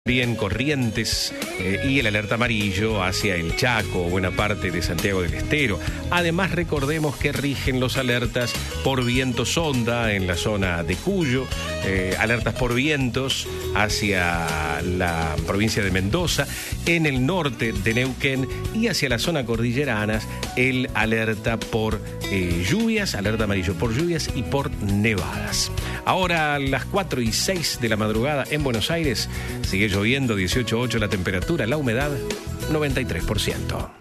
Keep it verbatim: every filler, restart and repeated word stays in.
Bien Corrientes eh, y el alerta amarillo hacia el Chaco, buena parte de Santiago del Estero. Además, recordemos que rigen los alertas por viento sonda en la zona de Cuyo, eh, alertas por vientos hacia la provincia de Mendoza, en el norte de Neuquén y hacia la zona cordilleranas, el alerta por eh, lluvias, alerta amarillo por lluvias y por nevadas. Ahora a las cuatro y seis de la madrugada en Buenos Aires sigue lloviendo, dieciocho punto ocho la temperatura, la humedad noventa y tres por ciento.